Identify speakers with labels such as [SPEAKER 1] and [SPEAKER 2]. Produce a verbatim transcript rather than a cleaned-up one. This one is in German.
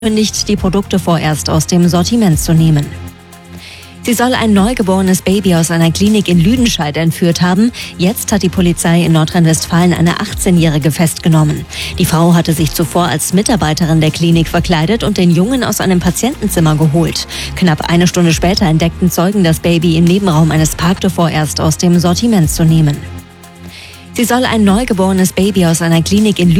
[SPEAKER 1] Nicht die Produkte vorerst aus dem Sortiment zu nehmen. Sie soll ein neugeborenes Baby aus einer Klinik in Lüdenscheid entführt haben. Jetzt hat die Polizei in Nordrhein-Westfalen eine achtzehnjährige festgenommen. Die Frau hatte sich zuvor als Mitarbeiterin der Klinik verkleidet und den Jungen aus einem Patientenzimmer geholt. Knapp eine Stunde später entdeckten Zeugen das Baby im Nebenraum eines Parks vorerst aus dem Sortiment zu nehmen. Sie soll ein neugeborenes Baby aus einer Klinik in Lüdenscheid